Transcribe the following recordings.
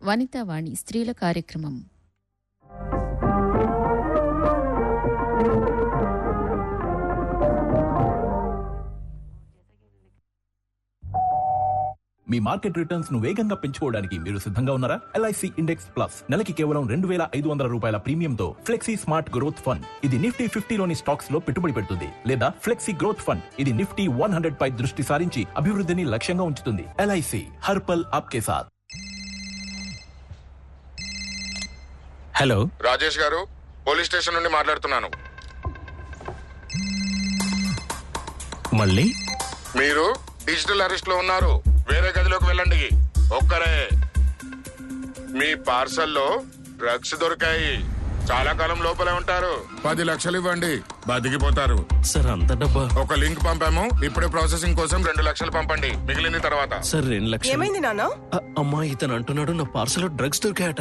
వనితావాణి స్త్రీల కార్యక్రమం. మీ market returns ను వేగంగా పెంచుకోవడానికి మీరు సిద్ధంగా ఉన్నారా? LIC ఇండెక్స్ ప్లస్ నెలకి కేవలం 2,500 రూపాయల ప్రీమియంతో ఫ్లెక్సీ స్మార్ట్ గ్రోత్ ఫండ్. ఇది నిఫ్టీ 50లోని స్టాక్స్ లో పెట్టుబడి పెడుతుంది. లేదా ఫ్లెక్సీ గ్రోత్ ఫండ్, ఇది నిఫ్టీ 100 పై దృష్టి సారించి అభివృద్ధిని లక్ష్యంగా ఉంచుతుంది. LIC హర్ పల్ ఆప్కే సాథ్. హలో రాజేష్ గారు, పోలీస్ స్టేషన్ నుండి మాట్లాడుతున్నాను. మళ్ళీ మీరు డిజిటల్ అరెస్ట్ లో ఉన్నారు. వేరే గదిలోకి వెళ్ళండి. ఒక్కరే. మీ పార్సల్లో డ్రగ్స్ దొరికాయి. చాలా కాలం లోపలే ఉంటారు. 10 లక్షలు ఇవ్వండి, బతికిపోతారు. సార్ అంత డబ్బా? ఒక లింక్ పంపాము, ఇప్పుడే ప్రాసెసింగ్ కోసం 2 లక్షలు పంపండి, మిగిలింది తర్వాత. సార్ 2 లక్షలు. ఏమైంది నాన్న? అమ్మా, ఇతను అంటున్నాడు నా పార్సల్ డ్రగ్స్ దొరికాయట.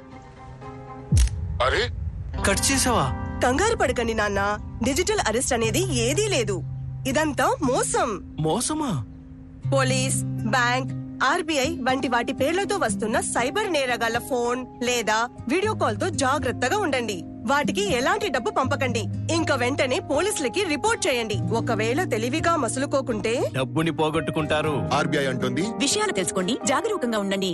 అరే, కట్ చేసావా? కంగారు పడకండి నాన్న, డిజిటల్ అరెస్ట్ అనేది ఏదీ లేదు. ఇదంతా మోసం. మోసమా? పోలీస్, బ్యాంక్, RBI వంటి వాటి పేర్లతో వస్తున్న సైబర్ నేరగాళ్ల ఫోన్ లేదా వీడియో కాల్ తో జాగ్రత్తగా ఉండండి. వాటికి ఎలాంటి డబ్బు పంపకండి. ఇంకా వెంటనే పోలీసులకి రిపోర్ట్ చేయండి. ఒకవేళ తెలివిగా మసులుకోకుంటే డబ్బుని పోగొట్టుకుంటారు. RBI అంటుంది. విషయాలు తెలుసుకోండి, జాగరూకంగా ఉండండి.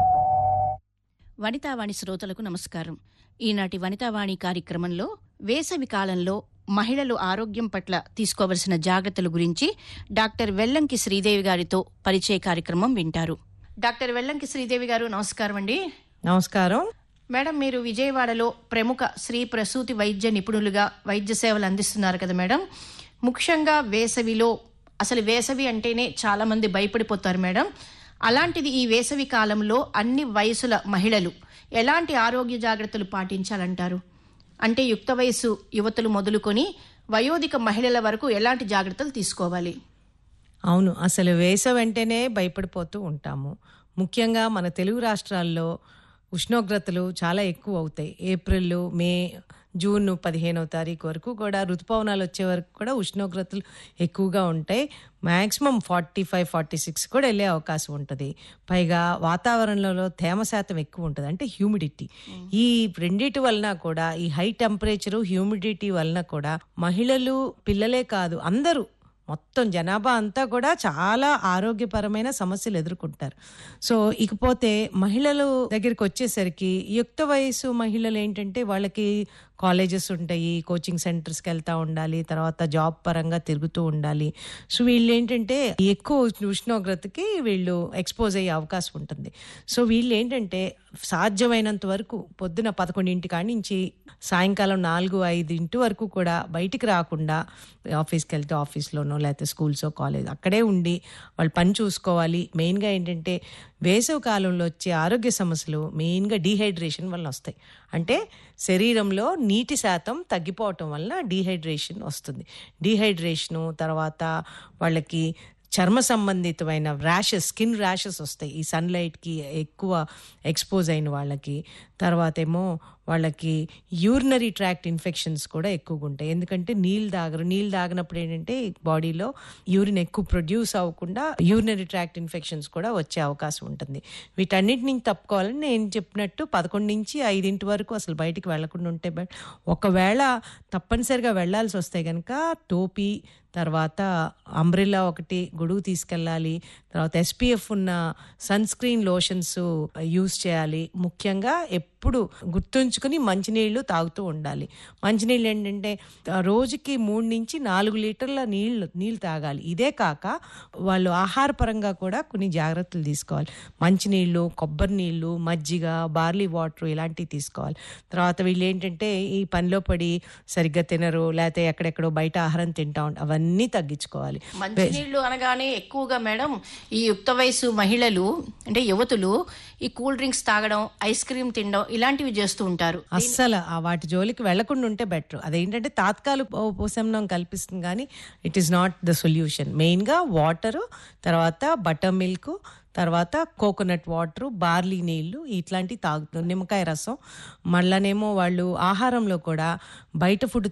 వనితావాణి శ్రోతలకు నమస్కారం. ఈనాటి వనితావాణి కార్యక్రమంలో వేసవి కాలంలో మహిళలు ఆరోగ్యం పట్ల తీసుకోవలసిన జాగ్రత్తల గురించి డాక్టర్ వెల్లంకి శ్రీదేవి గారితో పరిచయ కార్యక్రమం వింటారు. డాక్టర్ వెల్లంకి శ్రీదేవి గారు, నమస్కారం అండి. నమస్కారం మేడం. మీరు విజయవాడలో ప్రముఖ స్త్రీ ప్రసూతి వైద్య నిపుణులుగా వైద్య సేవలు అందిస్తున్నారు కదా మేడం. ముఖ్యంగా వేసవిలో, అసలు వేసవి అంటేనే చాలా మంది భయపడిపోతారు మేడం. అలాంటిది ఈ వేసవి కాలంలో అన్ని వయసుల మహిళలు ఎలాంటి ఆరోగ్య జాగ్రత్తలు పాటించాలంటారు? అంటే యుక్త వయసు యువతులు మొదలుకొని వయోధిక మహిళల వరకు ఎలాంటి జాగ్రత్తలు తీసుకోవాలి? అవును, అసలు వేసవి వెంటనే భయపడిపోతూ ఉంటాము. ముఖ్యంగా మన తెలుగు రాష్ట్రాల్లో ఉష్ణోగ్రతలు చాలా ఎక్కువ అవుతాయి. ఏప్రిల్, మే, జూన్ 15వ తారీఖు వరకు కూడా ఋతుపవనాలు వచ్చే వరకు కూడా ఉష్ణోగ్రతలు ఎక్కువగా ఉంటాయి. మ్యాక్సిమం 45-46 కూడా వెళ్ళే అవకాశం ఉంటుంది. పైగా వాతావరణంలో తేమ శాతం ఎక్కువ ఉంటుంది, అంటే హ్యూమిడిటీ. ఈ రెండిటి వలన కూడా, ఈ హై టెంపరేచరు, హ్యూమిడిటీ వలన కూడా మహిళలు, పిల్లలే కాదు అందరూ, మొత్తం జనాభా అంతా కూడా చాలా ఆరోగ్యపరమైన సమస్యలు ఎదుర్కొంటారు. సో ఇకపోతే మహిళలు దగ్గరికి వచ్చేసరికి యుక్త వయసు మహిళలు ఏంటంటే వాళ్ళకి కాలేజెస్ ఉంటాయి, కోచింగ్ సెంటర్స్కి వెళ్తూ ఉండాలి, తర్వాత జాబ్ పరంగా తిరుగుతూ ఉండాలి. సో వీళ్ళు ఏంటంటే ఎక్కువ ఉష్ణోగ్రతకి వీళ్ళు ఎక్స్పోజ్ అయ్యే అవకాశం ఉంటుంది. సో వీళ్ళు ఏంటంటే సాధ్యమైనంత వరకు పొద్దున 11 కాడి నుంచి సాయంకాలం 4-5 వరకు కూడా బయటికి రాకుండా, ఆఫీస్కి వెళ్తే ఆఫీస్లోనో లేకపోతే స్కూల్సో కాలేజ్ అక్కడే ఉండి వాళ్ళు పని చూసుకోవాలి. మెయిన్గా ఏంటంటే వేసవి కాలంలో వచ్చే ఆరోగ్య సమస్యలు మెయిన్గా డీహైడ్రేషన్ వల్ల వస్తాయి. అంటే శరీరంలో నీటి శాతం తగ్గిపోవటం వల్ల డీహైడ్రేషన్ వస్తుంది. డీహైడ్రేషను తర్వాత వాళ్ళకి చర్మ సంబంధితమైన ర్యాషెస్, స్కిన్ ర్యాషెస్ వస్తాయి ఈ సన్లైట్కి ఎక్కువ ఎక్స్పోజ్ అయిన వాళ్ళకి. తర్వాత ఏమో వాళ్ళకి యూరినరీ ట్రాక్ట్ ఇన్ఫెక్షన్స్ కూడా ఎక్కువగా ఉంటాయి. ఎందుకంటే నీళ్ళు తాగినప్పుడు ఏంటంటే బాడీలో యూరిన్ ఎక్కువ ప్రొడ్యూస్ అవ్వకుండా యూరినరీ ట్రాక్ట్ ఇన్ఫెక్షన్స్ కూడా వచ్చే అవకాశం ఉంటుంది. వీటన్నిటి నుంచి తప్పుకోవాలని నేను చెప్పినట్టు 11 నుంచి 5 వరకు అసలు బయటికి వెళ్లకుండా ఉంటే, ఒకవేళ తప్పనిసరిగా వెళ్లాల్సి వస్తే కనుక టోపీ, తర్వాత అంబ్రెల్లా ఒకటి, గొడుగు తీసుకెళ్ళాలి. తర్వాత SPF ఉన్న సన్ స్క్రీన్ లోషన్స్ యూజ్ చేయాలి. ముఖ్యంగా ఎప్పుడు గుర్తుంచుకుని మంచినీళ్ళు తాగుతూ ఉండాలి. మంచినీళ్ళు ఏంటంటే రోజుకి 3 నుంచి 4 లీటర్ల నీళ్ళు తాగాలి. ఇదే కాక వాళ్ళు ఆహారపరంగా కూడా కొన్ని జాగ్రత్తలు తీసుకోవాలి. మంచినీళ్ళు, కొబ్బరి నీళ్ళు, మజ్జిగ, బార్లీ వాటర్ ఇలాంటివి తీసుకోవాలి. తర్వాత వీళ్ళు ఏంటంటే ఈ పనిలో పడి సరిగ్గా తినరు, లేకపోతే ఎక్కడెక్కడో బయట ఆహారం తింటా ఉంటారు, అవన్నీ తగ్గించుకోవాలి. మంచినీళ్ళు అనగానే ఎక్కువగా మేడం ఈ యుక్త వయసు మహిళలు, అంటే యువతులు, ఈ కూల్ డ్రింక్స్ తాగడం, ఐస్ క్రీమ్ తినడం ఇలాంటివి చేస్తూ ఉంటారు. అస్సలు వాటి జోలికి వెళ్లకుండా ఉంటే బెటర్. అదేంటంటే తాత్కాలిక ఉపశమనం కల్పిస్తుంది, కానీ it is not the solution. మెయిన్గా వాటరు, తర్వాత బటర్ మిల్క్, తర్వాత కోకోనట్ వాటర్, బార్లీ నీళ్లు ఇట్లాంటివి తాగుతుంది, నిమ్మకాయ రసం. మళ్ళనేమో వాళ్ళు ఆహారంలో కూడా బయట ఫుడ్